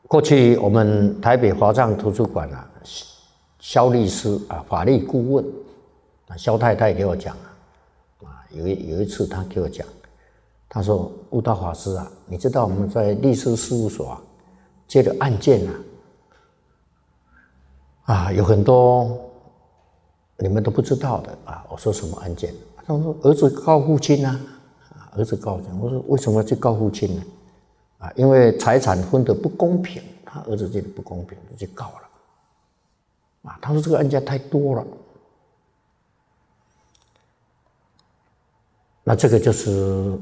过去我们台北华藏图书馆啊，肖律师啊，法律顾问啊，肖太太给我讲有一次他给我讲，他说悟道法师啊，你知道我们在律师事务所接的案件有很多你们都不知道的我说什么案件？他说儿子告父亲儿子告父亲。我说为什么要去告父亲呢？因为财产分得不公平，他儿子觉得不公平，就去告了。他说这个案件太多了。那这个就是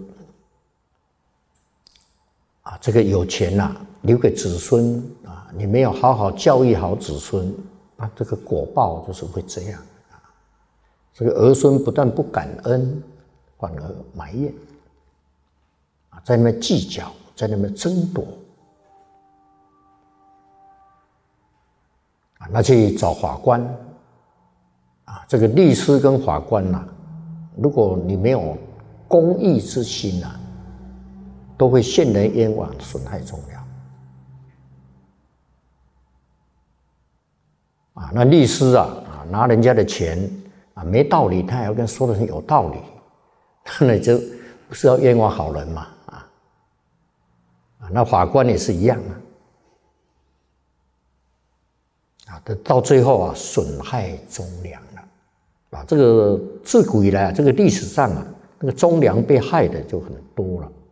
这个有钱留给子孙你没有好好教育好子孙，那这个果报就是会这样这个儿孙不但不感恩，反而埋怨在那边计较，在那边争夺那去找法官这个律师跟法官如果你没有公义之心都会陷人冤枉，损害忠良那律师拿人家的钱没道理，他还要跟说的很有道理，那就不是要冤枉好人嘛那法官也是一样到最后损害忠良了这个自古以来这个历史上那个忠良被害的就很多了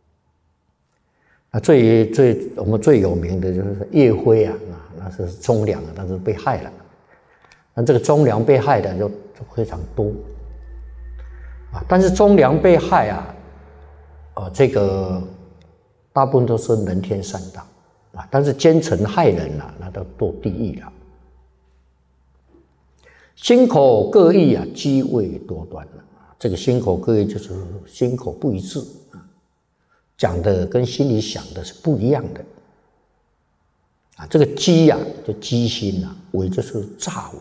我们最有名的就是岳飞那是忠良但是被害了。那这个忠良被害的就非常多但是忠良被害这个大部分都是人天善道但是奸臣害人那都堕地狱了。心口各异机位多端这个心口各异就是心口不一致讲的跟心里想的是不一样的这个机就机心伪就是诈伪